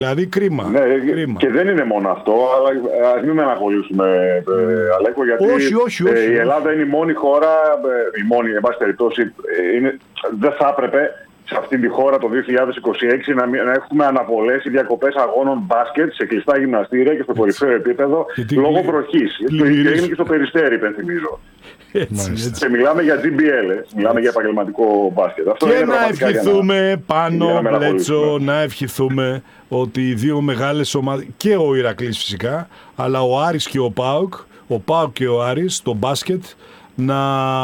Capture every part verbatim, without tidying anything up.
Δηλαδή κρίμα. Ναι, κρίμα. Και δεν είναι μόνο αυτό, αλλά ας μην με αναχωρήσουμε, ε, Αλέκο, γιατί όχι, όχι, όχι, ε, η Ελλάδα όχι. είναι η μόνη χώρα, ε, η μόνη, εν πάση περιπτώσει, ε, είναι, δεν θα έπρεπε σε αυτήν τη χώρα το δύο χιλιάδες είκοσι έξι να, να έχουμε αναβολές ή διακοπές αγώνων μπάσκετ σε κλειστά γυμναστήρια και στο κορυφαίο επίπεδο γιατί λόγω πλη... βροχής. Το ίδιο έγινε και στο Περιστέρι, υπενθυμίζω. Έτσι, έτσι. Και μιλάμε για τζι μπι ελ, ε. μιλάμε για επαγγελματικό μπάσκετ. Αυτό και είναι να ευχηθούμε να... πάνω, Μπλέτσο, να ευχηθούμε ότι οι δύο μεγάλες ομάδες, και ο Ηρακλής φυσικά, αλλά ο Άρης και ο ΠΑΟΚ, ο ΠΑΟΚ και ο Άρης, στο μπάσκετ, να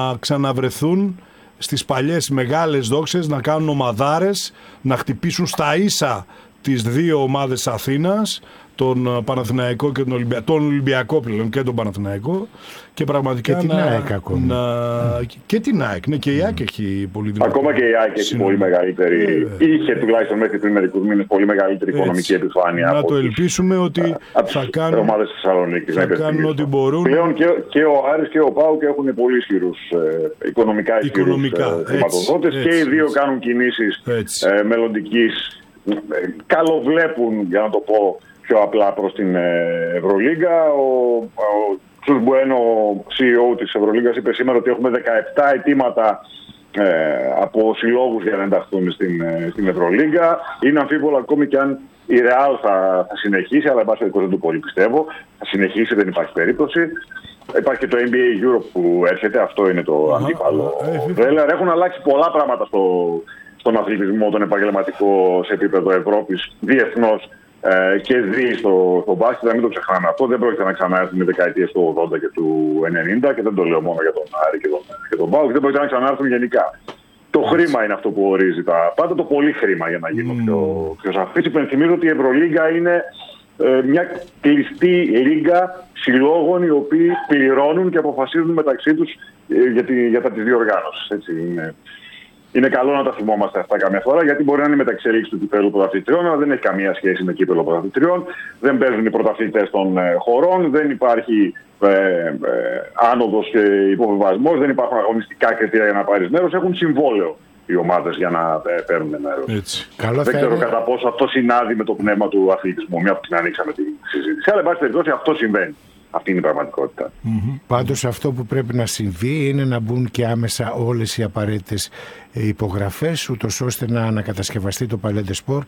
ξαναβρεθούν στις παλιές μεγάλες δόξες, να κάνουν ομαδάρες, να χτυπήσουν στα ίσα τις δύο ομάδες Αθήνας, τον Παναθηναϊκό και τον Ολυμπιακό, τον Ολυμπιακό πλέον και τον Παναθηναϊκό, και πραγματικά και την να, ΑΕΚ ακόμα. Να, και την ΑΕΚ, ναι, και η ΑΕΚ έχει πολύ δυνατή. Ακόμα και η ΑΕΚ έχει πολύ μεγαλύτερη, yeah. είχε τουλάχιστον μέχρι πριν μερικούς μήνες πολύ μεγαλύτερη έτσι. Οικονομική επιφάνεια. Να το ελπίσουμε ότι α, θα κάνουν, ομάδες της Θεσσαλονίκης, θα κάνουν ό,τι μπορούν. Πλέον και, και ο Άρης και ο ΠΑΟΚ έχουν πολύ ισχυρούς, ε, οικονομικά ισχυρούς ε, χρηματοδότες, και οι δύο κάνουν κινήσεις ε, μελλοντικής, ε, καλοβλέπουν, για να το πω πιο απλά, προς την Ευρωλίγκα. Ο, ο Τσους Μπουένο, σι ι ο της Ευρωλίγκας, είπε σήμερα ότι έχουμε δεκαεπτά αιτήματα ε, από συλλόγους για να ενταχθούν στην, ε, στην Ευρωλίγκα. Είναι αμφίβολο ακόμη και αν η Ρεάλ θα, θα συνεχίσει, αλλά εν πάση περιπτώσει δεν το πολύ πιστεύω. Θα συνεχίσει, δεν υπάρχει περίπτωση. Υπάρχει και το N B A Europe που έρχεται, αυτό είναι το αντίπαλο. Βέβαια, έχουν αλλάξει πολλά πράγματα στο, στον αθλητισμό, τον επαγγελματικό, σε επίπεδο Ευρώπης, διεθνώς. Ε, και δει στο, στο μπάσκετ, να μην το ξεχνάμε αυτό. Δεν πρόκειται να ξανάρθουν οι δεκαετίες του ογδόντα και του ενενήντα, και δεν το λέω μόνο για τον Άρη και τον, και τον ΠΑΟΚ. Δεν πρόκειται να ξανάρθουν γενικά. Το χρήμα είναι αυτό που ορίζει τα πάντα, το πολύ χρήμα, για να γίνω mm. πιο, πιο σαφής. Υπενθυμίζω ότι η Ευρωλίγκα είναι ε, μια κλειστή λίγκα συλλόγων οι οποίοι πληρώνουν και αποφασίζουν μεταξύ τους ε, για, τη, για τα της διοργάνωσης. Έτσι είναι. Είναι καλό να τα θυμόμαστε αυτά καμιά φορά, γιατί μπορεί να είναι μεταξελίξη του κυπέλλου πρωταθλητριών, αλλά δεν έχει καμία σχέση με κύπελλο πρωταθλητριών. Δεν παίζουν οι πρωταθλητές των ε, χωρών, δεν υπάρχει ε, ε, άνοδος και υποβιβασμός, δεν υπάρχουν αγωνιστικά κριτήρια για να πάρεις μέρος. Έχουν συμβόλαιο οι ομάδες για να ε, παίρνουν μέρος. Δεν ξέρω είναι... κατά πόσο αυτό συνάδει με το πνεύμα του αθλητισμού, μια που την ανοίξαμε τη συζήτηση. Αλλά εν πάση περιπτώσει αυτό συμβαίνει. Αυτή είναι η πραγματικότητα. Mm-hmm. Πάντως αυτό που πρέπει να συμβεί είναι να μπουν και άμεσα όλες οι απαραίτητες υπογραφές, ούτως ώστε να ανακατασκευαστεί το Παλέντε Σπορ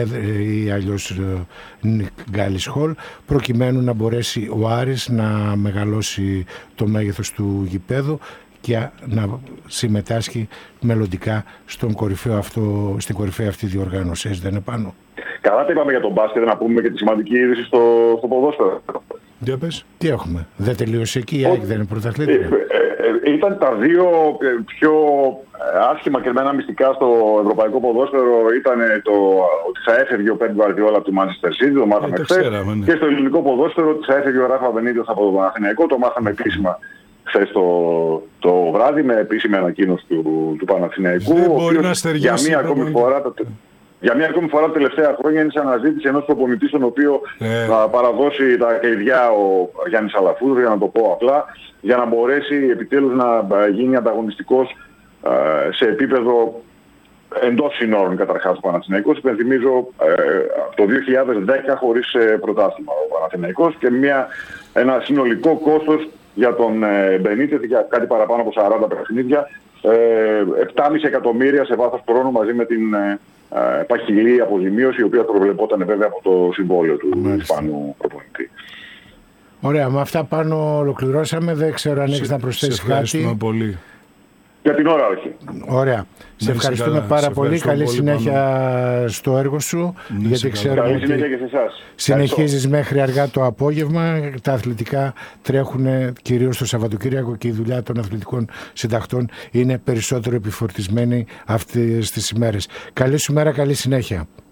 ή αλλιώς Γκάλις Χολ, προκειμένου να μπορέσει ο Άρης να μεγαλώσει το μέγεθος του γηπέδου και να συμμετάσχει μελλοντικά στον κορυφαίο αυτό, στην κορυφαία αυτή διοργάνωση. Δεν είναι πάνω. Καλά τα είπαμε για τον μπάσκετ, να πούμε και τη σημαντική είδηση στο, στο ποδόσφαιρο. Για πες. Τι έχουμε, δεν τελείωσε εκεί, η ΑΕΚ δεν είναι πρωταθλήτρια. Ε, ε, ε, ήταν τα δύο πιο άσχημα κρυμμένα μυστικά στο ευρωπαϊκό ποδόσφαιρο. Ήταν το ότι θα έφευγε ο Πεπ Γκουαρδιόλα από τη Manchester City, το μάθαμε ε, χθες. Ναι. Και στο ελληνικό ποδόσφαιρο ότι θα έφευγε ο Ράφα Μπενίτες από το Παναθηναϊκό, το μάθαμε επίσημα χθες το, το βράδυ με επίσημη ανακοίνωση του, του Παναθηναϊκού. Δεν μπορεί να στεριάσει. Για μία ακόμη φορά... Για μια ακόμη φορά τα τελευταία χρόνια είναι σε αναζήτηση ενός προπονητή στον οποίο ε. θα παραδώσει τα κλειδιά ο Γιάννης Αλαφούδος, για να το πω απλά, για να μπορέσει επιτέλους να γίνει ανταγωνιστικός σε επίπεδο εντός συνόρων καταρχάς του Παναθηναϊκός. Υπενθυμίζω το δύο χιλιάδες δέκα χωρίς πρωτάθλημα ο Παναθηναϊκός και μια, ένα συνολικό κόστος για τον Μπενίτες για κάτι παραπάνω από σαράντα παιχνίδια, επτά κόμμα πέντε εκατομμύρια σε βάθος χρόνου μαζί με την παχυλή αποζημίωση, η οποία προβλεπόταν βέβαια από το συμβόλαιο του Ισπανού προπονητή. Ωραία, με αυτά πάνω ολοκληρώσαμε. Δεν ξέρω αν έχεις να προσθέσεις κάτι. Ευχαριστούμε πολύ. Για την ώρα όχι. Ωραία. Ναι, σε ευχαριστούμε καλά. πάρα σε πολύ. Καλή πολύ συνέχεια πάνω. Στο έργο σου. Ναι, γιατί ξέρω καλή ότι συνέχεια και σε εσάς. Συνεχίζεις μέχρι αργά το απόγευμα. Τα αθλητικά τρέχουν κυρίως το Σαββατοκύριακο και η δουλειά των αθλητικών συντακτών είναι περισσότερο επιφορτισμένη αυτές τις ημέρες. Καλή σου μέρα, καλή συνέχεια.